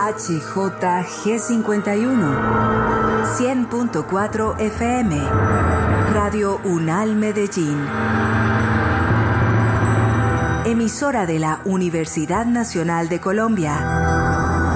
HJG51, 100.4 FM, Radio UNAL Medellín. Emisora de la Universidad Nacional de Colombia.